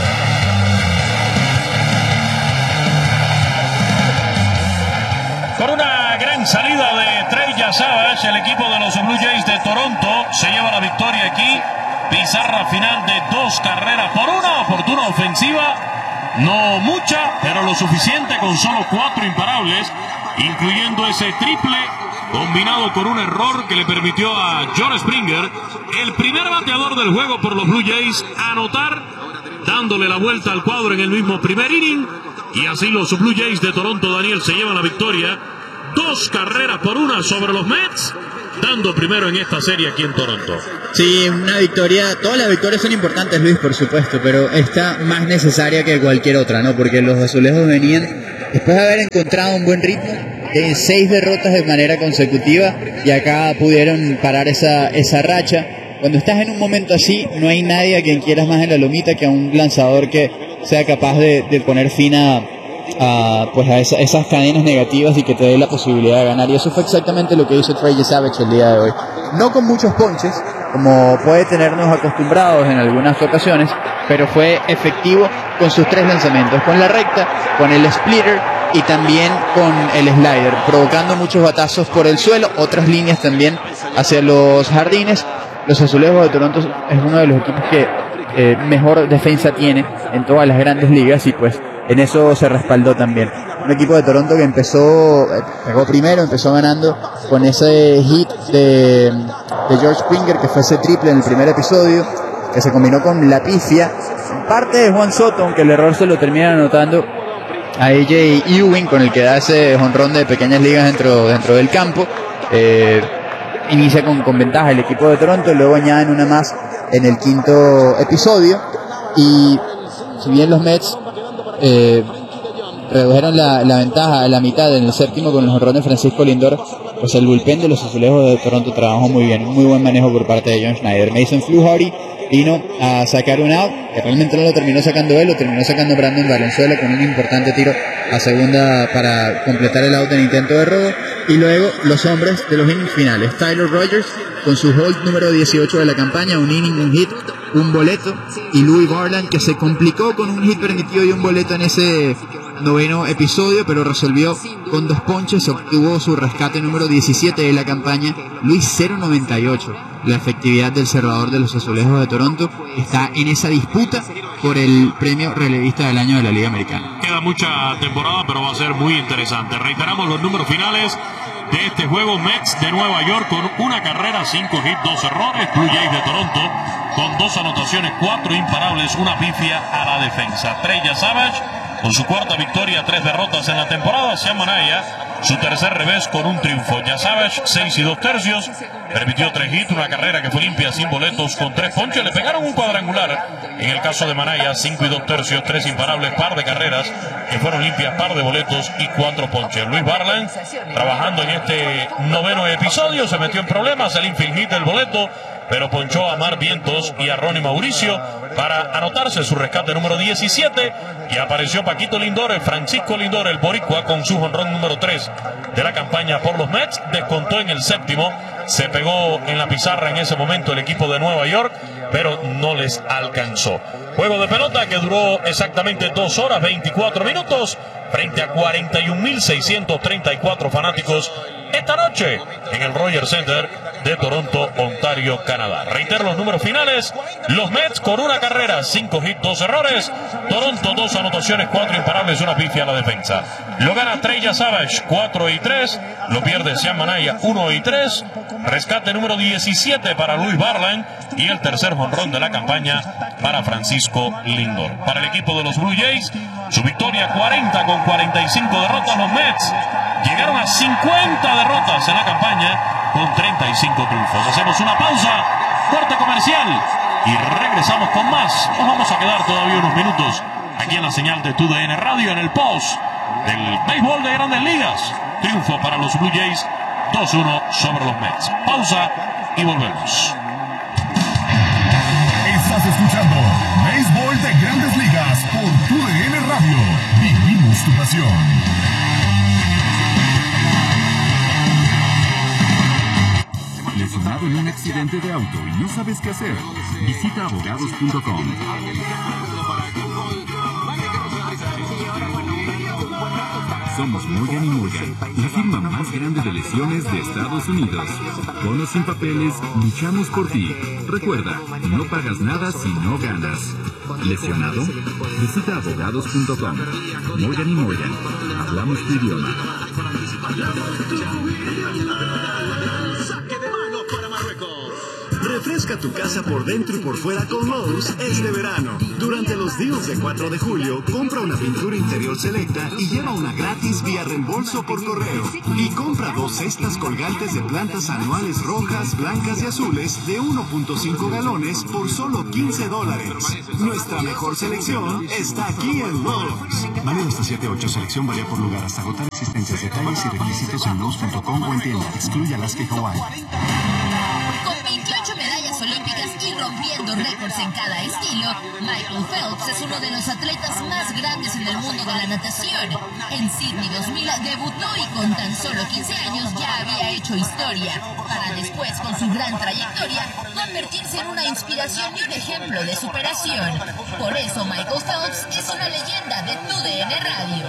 Con una gran salida de Trey Savage, el equipo de los Blue Jays de Toronto se lleva la victoria aquí. Pizarra final de 2 carreras por 1. Oportuna ofensiva No mucha, pero lo suficiente con solo 4 imparables, incluyendo ese triple combinado con un error que le permitió a John Springer, el primer bateador del juego por los Blue Jays, anotar, dándole la vuelta al cuadro en el mismo primer inning. Y así los Blue Jays de Toronto, Daniel, se llevan la victoria 2-1 sobre los Mets, dando primero en esta serie aquí en Toronto. Sí, una victoria, todas las victorias son importantes, Luis, por supuesto, pero esta más necesaria que cualquier otra, ¿no? Porque los azulejos venían, después de haber encontrado un buen ritmo, de 6 derrotas de manera consecutiva, y acá pudieron parar esa racha. Cuando estás en un momento así, no hay nadie a quien quieras más en la lomita que a un lanzador que sea capaz de poner fin a esas cadenas negativas y que te dé la posibilidad de ganar. Y eso fue exactamente lo que hizo Trey Yesavage el día de hoy. No con muchos ponches, como puede tenernos acostumbrados en algunas ocasiones, pero fue efectivo con sus 3 lanzamientos, con la recta, con el splitter y también con el slider, provocando muchos batazos por el suelo, otras líneas también hacia los jardines. Los Azulejos de Toronto es uno de los equipos que mejor defensa tiene en todas las grandes ligas, y pues en eso se respaldó también. Un equipo de Toronto que pegó primero, empezó ganando con ese hit de George Springer, que fue ese triple en el primer episodio, que se combinó con la pifia, en parte de Juan Soto, aunque el error se lo termina anotando a AJ Ewing, con el que da ese jonrón de pequeñas ligas dentro del campo. Inicia con ventaja el equipo de Toronto, luego añaden una más en el 5º episodio, y si bien los Mets redujeron la ventaja a la mitad en el 7º con el jonrón de Francisco Lindor, pues el bullpen de los Azulejos de Toronto trabajó muy bien, un muy buen manejo por parte de John Schneider. Mason Fluharty vino a sacar un out, que realmente no lo terminó sacando él, lo terminó sacando Brandon Valenzuela con un importante tiro a segunda para completar el out en intento de robo. Y luego los hombres de los innings finales, Tyler Rogers con su hold número 18 de la campaña, un inning, un hit, un boleto, y Louis Varland, que se complicó con un hit permitido y un boleto en ese 9º episodio, pero resolvió con 2 ponches, obtuvo su rescate número 17 de la campaña. Luis, 0.98 la efectividad del cerrador de los Azulejos de Toronto, está en esa disputa por el premio relevista del año de la Liga Americana. Queda mucha temporada, pero va a ser muy interesante. Reiteramos los números finales de este juego. Mets de Nueva York con 1 carrera, 5 hits, 2 errores. Blue Jays de Toronto con 2 anotaciones, 4 imparables, 1 pifia a la defensa. Trey Yesavage con su 4ª victoria, 3 derrotas en la temporada. Sean Manaea, su tercer revés con un triunfo. Yesavage, 6 2/3, permitió 3 hits, 1 carrera que fue limpia sin boletos con 3 ponches. Le pegaron un cuadrangular. En el caso de Manaea, 5 2/3, 3 imparables, par de carreras que fueron limpias, par de boletos y 4 ponches. Luis Varland, trabajando en este 9º episodio, se metió en problemas, el infield hit del boleto, pero ponchó a Mar Vientos y a Ronnie Mauricio para anotarse su rescate número 17, y apareció Paquito Lindor, el Francisco Lindor, el boricua, con su jonrón número 3 de la campaña por los Mets. Descontó en el 7º, se pegó en la pizarra en ese momento el equipo de Nueva York, pero no les alcanzó. Juego de pelota que duró exactamente 2 horas 24 minutos frente a 41.634 fanáticos esta noche en el Rogers Center de Toronto, Ontario, Canadá. Reitero los números finales: los Mets con 1 carrera, 5 hits, 2 errores. Toronto, 2 anotaciones, 4 imparables, 1 pifia a la defensa. Lo gana Trey Yesavage, 4-3. Lo pierde Sean Manaea, 1-3. Rescate número 17 para Louis Varland, y el tercer jonrón de la campaña para Francisco Lindor. Para el equipo de los Blue Jays, su victoria 40 con 45 derrotas. Los Mets llegaron a 50 derrotas en la campaña con 35 triunfos. Hacemos una pausa, corte comercial, y regresamos con más. Nos vamos a quedar todavía unos minutos aquí en la señal de TUDN Radio en el post del béisbol de Grandes Ligas. Triunfo para los Blue Jays, 2-1 sobre los Mets. Pausa y volvemos. Estás escuchando Béisbol de Grandes Ligas por TUDN Radio. Vivimos tu pasión. Lesionado en un accidente de auto y no sabes qué hacer, visita abogados.com. Somos Morgan & Morgan, la firma más grande de lesiones de Estados Unidos. Con o sin papeles, luchamos por ti. Recuerda, no pagas nada si no ganas. ¿Lesionado? Visita abogados.com. Morgan & Morgan. Hablamos tu idioma. Saque de mano para Marruecos. Refresca tu casa por dentro y por fuera con Lowe's este verano. Durante los días de 4 de julio, compra una pintura interior selecta y lleva una gratis vía reembolso por correo. Y compra 2 cestas colgantes de plantas anuales rojas, blancas y azules de 1.5 galones por solo $15. Nuestra mejor selección está aquí en Lowe's. Válido hasta 7-8. Selección varía por lugar hasta agotar existencias, detalles y requisitos en Lowe's.com o en tienda. Excluye Alaska y Hawaii. Con 28 medallas olímpicas y rompiendo récords en cada estilo, Michael Phelps es uno de los atletas más grandes en el mundo de la natación. En Sydney 2000 debutó y con tan solo 15 años ya había hecho historia, para después, con su gran trayectoria, convertirse en una inspiración y un ejemplo de superación. Por eso Michael Phelps es una leyenda de TUDN Radio.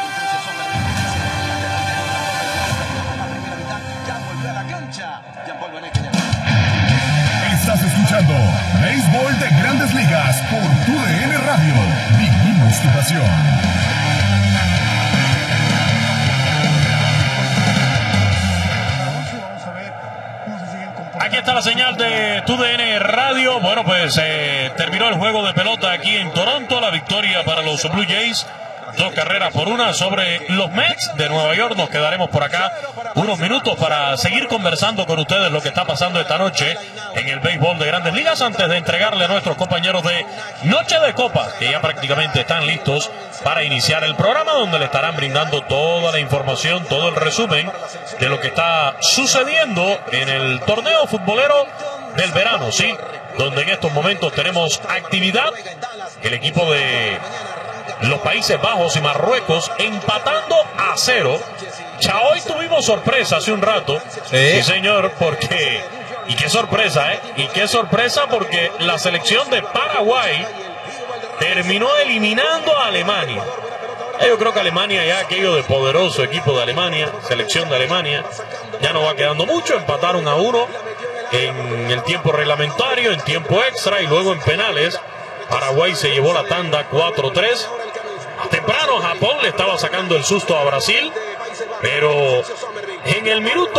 Estás escuchando Béisbol de Grandes Ligas por TUDN Radio. Vivimos tu pasión. Aquí está la señal de TUDN Radio. Bueno, pues terminó el juego de pelota aquí en Toronto. La victoria para los Blue Jays. 2 carreras por 1 sobre los Mets de Nueva York. Nos quedaremos por acá unos minutos para seguir conversando con ustedes lo que está pasando esta noche en el béisbol de Grandes Ligas, antes de entregarle a nuestros compañeros de Noche de Copa, que ya prácticamente están listos para iniciar el programa, donde le estarán brindando toda la información, todo el resumen de lo que está sucediendo en el torneo futbolero del verano, sí, donde en estos momentos tenemos actividad. El equipo de los Países Bajos y Marruecos empatando a 0. Ya hoy tuvimos sorpresa hace un rato. Sí, señor, porque... Y qué sorpresa, Y qué sorpresa, porque la selección de Paraguay terminó eliminando a Alemania. Yo creo que Alemania, ya aquello de poderoso equipo de Alemania, selección de Alemania, ya no va quedando mucho. Empataron a 1 en el tiempo reglamentario, en tiempo extra y luego en penales. Paraguay se llevó la tanda 4-3. Temprano Japón le estaba sacando el susto a Brasil, pero en el minuto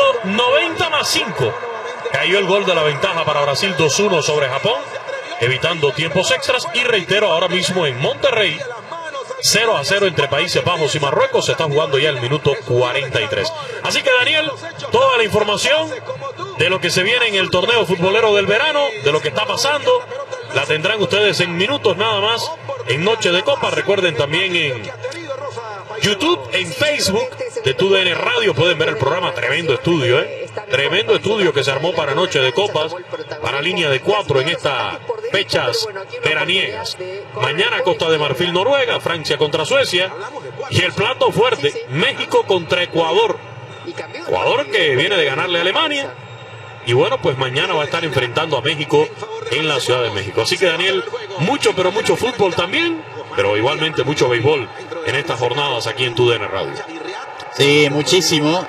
90+5 cayó el gol de la ventaja para Brasil, 2-1 sobre Japón, evitando tiempos extras. Y reitero, ahora mismo en Monterrey, 0-0 entre Países Bajos y Marruecos. Se está jugando ya el minuto 43. Así que, Daniel, toda la información de lo que se viene en el torneo futbolero del verano, de lo que está pasando, la tendrán ustedes en minutos nada más en Noche de Copa. Recuerden también en YouTube, en Facebook de TUDN Radio pueden ver el programa. Tremendo estudio, tremendo estudio que se armó para Noche de Copas, para línea de 4 en estas fechas veraniegas. Mañana Costa de Marfil, Noruega, Francia contra Suecia, y el plato fuerte, México contra Ecuador. Ecuador que viene de ganarle a Alemania. Y bueno, pues mañana va a estar enfrentando a México en la Ciudad de México. Así que, Daniel, mucho, pero mucho fútbol también, pero igualmente mucho béisbol en estas jornadas aquí en TUDN Radio. Sí, muchísimo.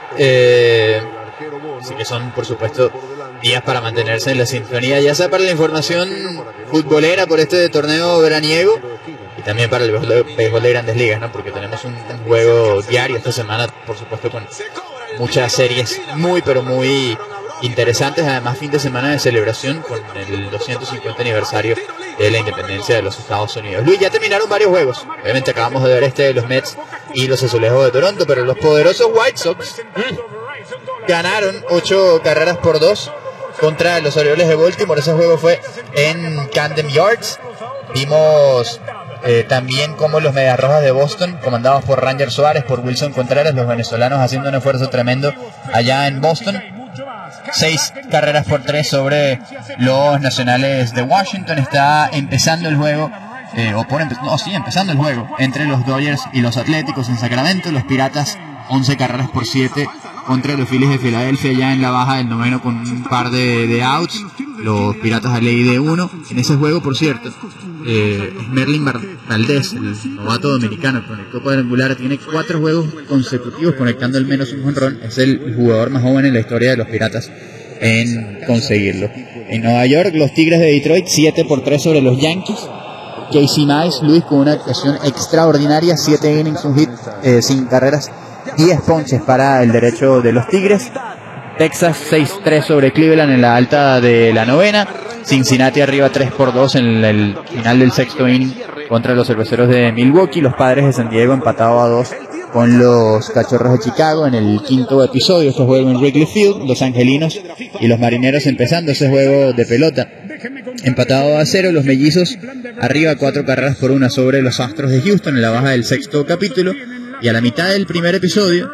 Así que son, por supuesto, días para mantenerse en la sintonía, ya sea para la información futbolera por este torneo veraniego y también para el béisbol de Grandes Ligas, ¿no? Porque tenemos un juego diario esta semana, por supuesto, con muchas series muy, pero muy interesantes. Además, fin de semana de celebración con el 250 aniversario de la independencia de los Estados Unidos. Luis, ya terminaron varios juegos. Obviamente acabamos de ver este de los Mets y los Azulejos de Toronto, pero los poderosos White Sox ganaron 8 carreras por 2 contra los Orioles de Baltimore. Ese juego fue en Camden Yards. Vimos también como los Medias Rojas de Boston, comandados por Ranger Suárez, por Wilson Contreras, los venezolanos haciendo un esfuerzo tremendo allá en Boston. 6 carreras por 3 sobre los Nacionales de Washington. Está empezando el juego, empezando el juego entre los Dodgers y los Atléticos en Sacramento. Los Piratas 11 carreras por 7 contra los Phillies de Filadelfia, ya en la baja del noveno con un par de outs. los Piratas a ley de 1. En ese juego, por cierto, Merlin Valdés, el novato dominicano, conectó cuadrangular, tiene 4 juegos consecutivos conectando al menos un jonrón. Es el jugador más joven en la historia de los Piratas en conseguirlo. En Nueva York, los Tigres de Detroit 7-3 sobre los Yankees. Casey Mize, Luis, con una actuación extraordinaria, 7 innings, un hit, sin carreras, 10 ponches para el derecho de los Tigres. Texas 6-3 sobre Cleveland en la alta de la novena. Cincinnati arriba 3-2 en el final del sexto inning contra los Cerveceros de Milwaukee. Los Padres de San Diego empatados a 2 con los Cachorros de Chicago en el quinto episodio. Este juego en Wrigley Field. Los Angelinos y los Marineros empezando ese juego de pelota empatado a 0. Los Mellizos arriba 4 carreras por 1 sobre los Astros de Houston en la baja del sexto capítulo. Y a la mitad del primer episodio,